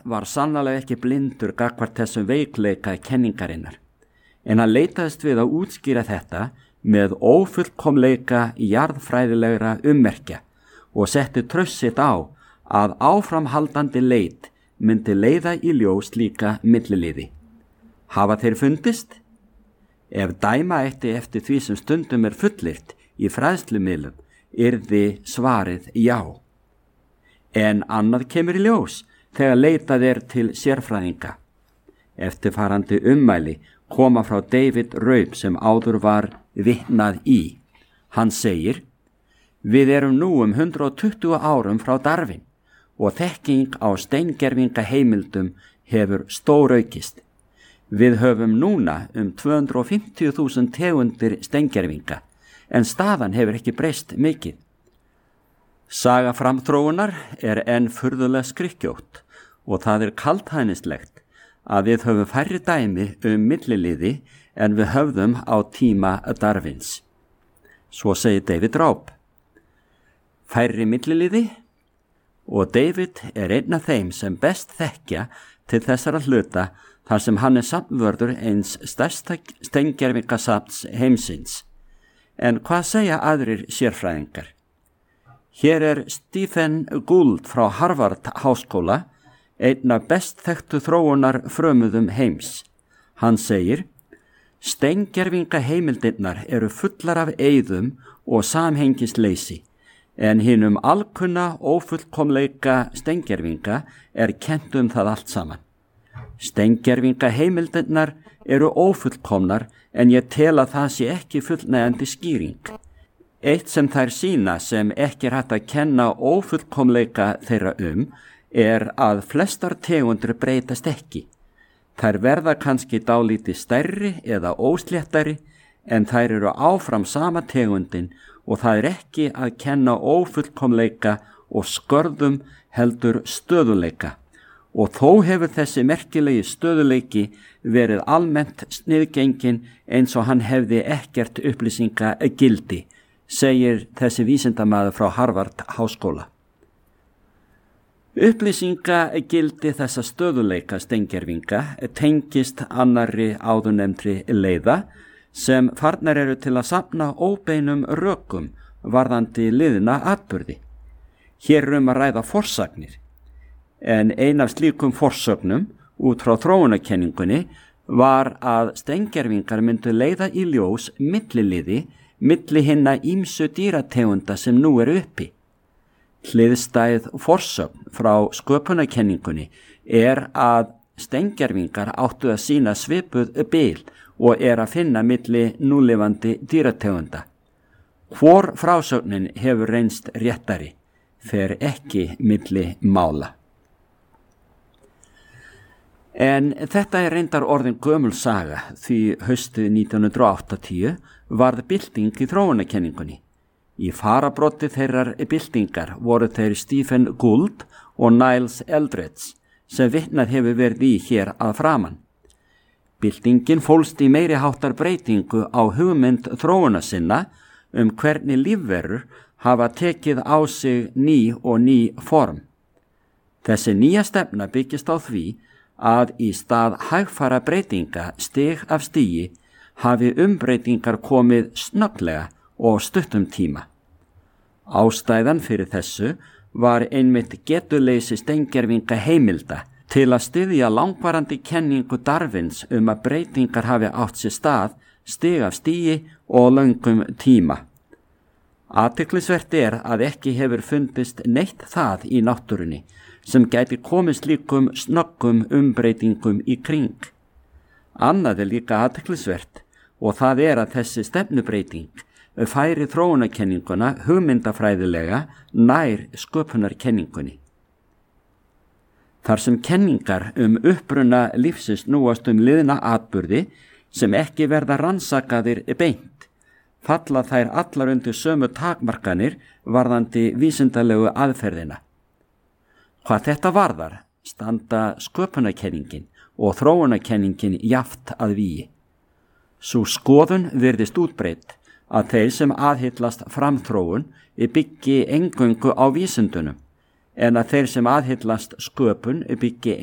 var sannarlega ekki blindur gagnvart þessum veikleika kenningarinnar, en hann leitaðist við að útskýra þetta með ófullkomleika jarðfræðilegra ummerkja og setti traust sitt á að áframhaldandi leit myndi leiða í ljós líka milliliði. Hafa þeir fundist? Ef dæma ætti eftir því sem stundum fullyrt í fræðslumiðlum yrði svarið já. En annað kemur í ljós þegar leitað til sérfræðinga. Eftirfarandi ummæli koma frá David Raup sem áður var vitnað í. Hann segir: Við erum nú 120 árum frá Darwin og þekking á steingervingaheimildum hefur stóraukist. Við höfum núna 250.000 tegundir steingervinga, en staðan hefur ekki breyst mikið. Saga framþróunar enn furðulega skrykkjótt og það kaldhæðnislegt að við höfum færri dæmi milliliði en við höfðum á tíma Darwins. Svo segir David Raup. Færri milliliði? Og David einn af þeim sem best þekkja til þessara hluta þar sem hann safnvörður eins stærsta steingervingasafns heimsins. En hvað segja aðrir sérfræðingar? Hér Stephen Gould frá Harvard háskóla, einn af best þekktu þróunar frömuðum heims. Hann segir: Steingervingaheimildirnar eru fullar af eyðum og samhengisleysi, en hinum alkunna ófullkomleika steingervinga kennt það allt saman. Steingervingaheimildirnar eru ófullkomnar, en ég tel að það sé ekki fullnægjandi skýring. Eitt sem þær sýna sem ekki hægt að kenna ófullkomleika þeirra að flestar tegundir breytast ekki. Þær verða kannski dálítið stærri eða ósléttari, en þær eru áfram sama tegundin og það ekki að kenna ófullkomleika og skörðum heldur stöðuleika. Og þó hefur þessi merkilegi stöðuleiki verið almennt sniðgengin eins og hann hefði ekkert upplýsingagildi, segir þessi vísindamaður frá Harvard háskóla. Upplýsingagildi þessa stöðuleika steingervinga tengist annarri áðurnefndri leiða sem farnar eru til að safna óbeinum rökum varðandi liðna atburði. Hér að ræða forsagnir, en ein af slíkum forsögnum út frá þróunarkenningunni var að steingervingar myndu leiða í ljós milliliði milli hinna ýmsu dýrategunda sem nú eru uppi. Hliðstæð forsögn frá sköpunarkenningunni að steingervingar áttu að sýna svipuð bil og að finna milli núlifandi dýrategunda. Hvor frásögnin hefur reynst réttari, fer ekki milli mála. En þetta reyndar orðin gömul saga því haustið 1980 varð bylting í þróunarkenningunni. Í farabroddi þeirrar byltingar voru þeir Stephen Gould og Niles Eldredge sem vitnað hefur verið í hér að framan. Byltingin fólst í meiri háttar breytingu á hugmynd þróunarsinna hvernig lífverur hafa tekið á sig ný og ný form. Þessi nýja stefna byggist á því að í stað hægfara breytinga stig af stigi hafi umbreytingar komið snögglega og stuttum tíma. Ástæðan fyrir þessu var einmitt getuleysi steingervinga heimilda til að styðja langvarandi kenningu Darwins að breytingar hafi átt sér stað stig af stigi og löngum tíma. Athyglisvert að ekki hefur fundist neitt það í náttúrunni sem gæti komið slíkum snöggum umbreytingum í kring. Annað líka athyglisvert og það að þessi stefnubreyting færi þróunarkenninguna hugmyndafræðilega nær sköpunarkenningunni. Þar sem kenningar uppruna lífsins snúast liðna atburði sem ekki verða rannsakaðir beint, falla þær allar undir sömu takmarkanir varðandi vísindalegu aðferðina. Hvað þetta varðar standa sköpunarkenningin og þróunarkenningin jafnt að vígi. Sú skoðun virðist útbreidd að þeir sem aðhyllast framþróun byggi eingöngu á vísindunum, en að þeir sem aðhyllast sköpun byggi